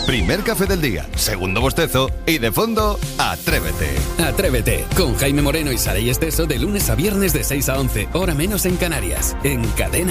Primer café del día, segundo bostezo y de fondo, Atrévete. Atrévete, con Jaime Moreno y Saray Esteso de lunes a viernes de 6 a 11, hora menos en Canarias, en Cadena